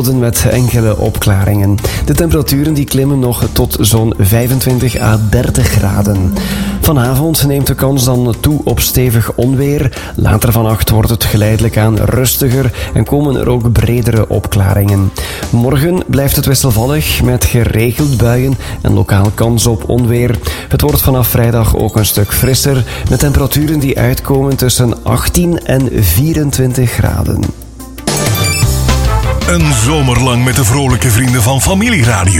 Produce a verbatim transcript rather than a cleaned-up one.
periode met enkele opklaringen. De temperaturen die klimmen nog tot zo'n vijfentwintig à dertig graden. Vanavond neemt de kans dan toe op stevig onweer. Later vannacht wordt het geleidelijk aan rustiger en komen er ook bredere opklaringen. Morgen blijft het wisselvallig met geregeld buien en lokaal kans op onweer. Het wordt vanaf vrijdag ook een stuk frisser met temperaturen die uitkomen tussen achttien en vierentwintig graden. Een zomer lang met de vrolijke vrienden van Familieradio.